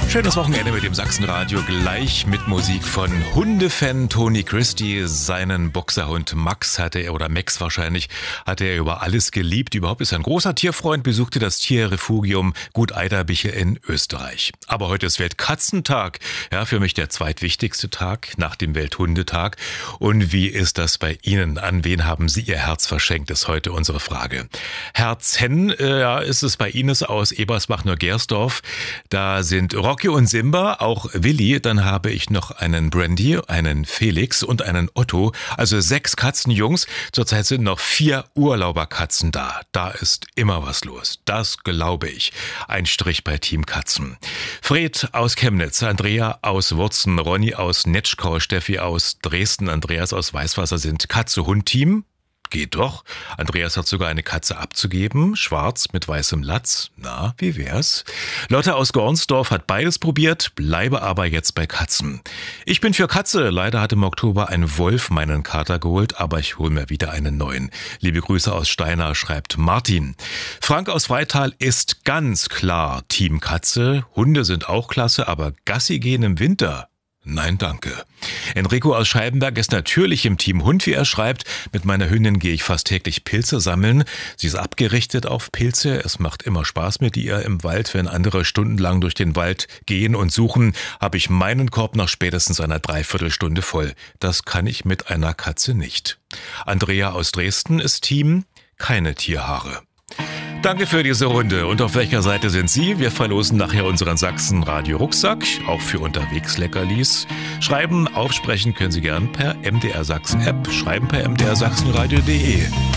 Schönes Wochenende mit dem Sachsenradio, gleich mit Musik von Hundefan Tony Christie. Seinen Boxerhund Max Max wahrscheinlich, hatte er über alles geliebt. Überhaupt ist er ein großer Tierfreund, besuchte das Tierrefugium Gut Eiderbichel in Österreich. Aber heute ist Weltkatzentag. Ja, für mich der zweitwichtigste Tag nach dem Welthundetag. Und wie ist das bei Ihnen? An wen haben Sie Ihr Herz verschenkt, ist heute unsere Frage. Herzen, ist es bei Ines aus Ebersbach-Neugersdorf. Da sind Rocky und Simba, auch Willi. Dann habe ich noch einen Brandy, einen Felix und einen Otto. Also 6 Katzenjungs. Zurzeit sind noch 4 Urlauberkatzen da. Da ist immer was los. Das glaube ich. Ein Strich bei Team Katzen. Fred aus Chemnitz, Andrea aus Wurzen, Ronny aus Netschkau, Steffi aus Dresden, Andreas aus Weißwasser sind Katze-Hund-Team. Geht doch. Andreas hat sogar eine Katze abzugeben. Schwarz mit weißem Latz. Na, wie wär's? Lotte aus Gornsdorf hat beides probiert, bleibe aber jetzt bei Katzen. Ich bin für Katze. Leider hat im Oktober ein Wolf meinen Kater geholt, aber ich hole mir wieder einen neuen. Liebe Grüße aus Steyr, schreibt Martin. Frank aus Freital ist ganz klar Team Katze. Hunde sind auch klasse, aber Gassi gehen im Winter? Nein, danke. Enrico aus Scheibenberg ist natürlich im Team Hund, wie er schreibt. Mit meiner Hündin gehe ich fast täglich Pilze sammeln. Sie ist abgerichtet auf Pilze. Es macht immer Spaß mit ihr im Wald. Wenn andere stundenlang durch den Wald gehen und suchen, habe ich meinen Korb nach spätestens einer Dreiviertelstunde voll. Das kann ich mit einer Katze nicht. Andrea aus Dresden ist Team keine Tierhaare. Danke für diese Runde. Und auf welcher Seite sind Sie? Wir verlosen nachher unseren Sachsen-Radio-Rucksack, auch für unterwegs Leckerlis. Schreiben, aufsprechen können Sie gern per MDR Sachsen-App, schreiben per mdrsachsenradio.de.